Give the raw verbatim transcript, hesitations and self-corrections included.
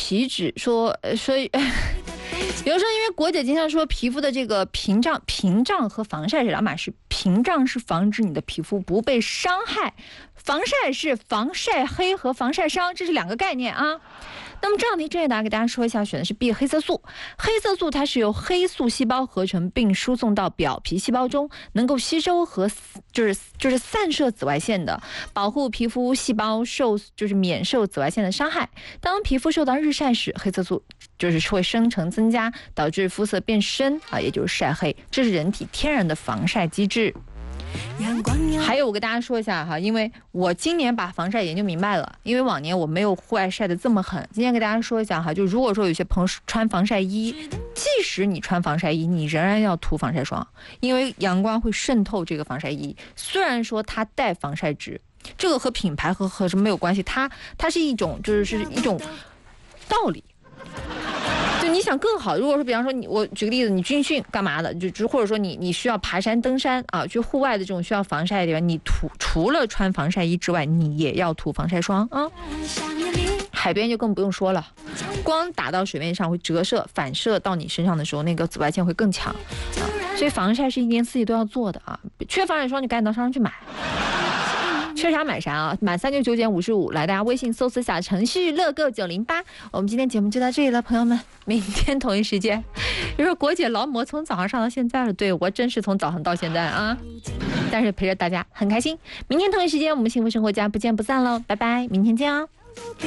皮脂说，呃，所以。有的时候，因为国姐经常说皮肤的这个屏障、屏障和防晒是两码事。屏障是防止你的皮肤不被伤害，防晒是防晒黑和防晒伤，这是两个概念啊。那么这两题正确答案给大家说一下，选的是 B 黑色素。黑色素它是由黑素细胞合成并输送到表皮细胞中，能够吸收和就是就是散射紫外线的，保护皮肤细胞受就是免受紫外线的伤害。当皮肤受到日晒时，黑色素就是会生成增加，导致肤色变深啊，也就是晒黑，这是人体天然的防晒机制。还有我跟大家说一下哈，因为我今年把防晒研究明白了，因为往年我没有户外晒得这么狠。今天跟大家说一下哈，就如果说有些朋友穿防晒衣，即使你穿防晒衣，你仍然要涂防晒霜，因为阳光会渗透这个防晒衣。虽然说它带防晒值，这个和品牌和和什么没有关系，它它是一种就是是一种道理。就你想更好，如果说比方说你，我举个例子，你军训干嘛的，就就或者说你你需要爬山登山啊，去户外的这种需要防晒的地方，你涂除了穿防晒衣之外，你也要涂防晒霜啊。海边就更不用说了，光打到水面上会折射反射到你身上的时候，那个紫外线会更强啊。所以防晒是一年四季都要做的啊，缺防晒霜你赶紧到商场去买。缺啥买啥啊！满三九九减五十五，来大家微信搜索小程序乐购九零八。我们今天节目就到这里了，朋友们，明天同一时间。有时候国姐劳模从早上上到现在了，对我真是从早上到现在啊，但是陪着大家很开心。明天同一时间，我们幸福生活家不见不散喽，拜拜，明天见啊！